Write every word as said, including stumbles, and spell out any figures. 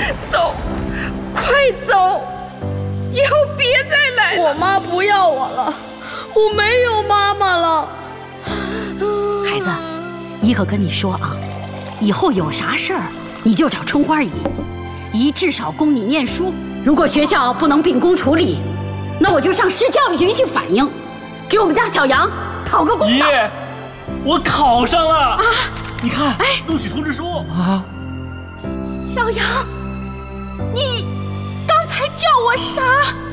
走，快走，以后别再来了。 我妈不要我了，我没有妈妈了。 孩子，姨可跟你说啊，以后有啥事儿你就找春花姨，姨至少供你念书。如果学校不能秉公处理，那我就向市教育局去反映，给我们家小杨讨个公道。 姨，我考上了啊！你看，哎，录取通知书啊！ 小杨，你刚才叫我啥？